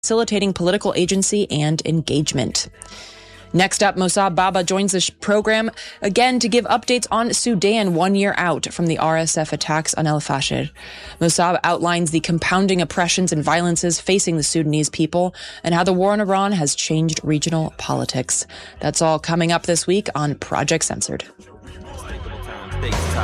facilitating political agency and engagement. Next up, Mossab Baba joins the program again to give updates on Sudan 1 year out from the RSF attacks on El Fasher. Mossab outlines the compounding oppressions and violences facing the Sudanese people and how the war in Iran has changed regional politics. That's all coming up this week on Project Censored.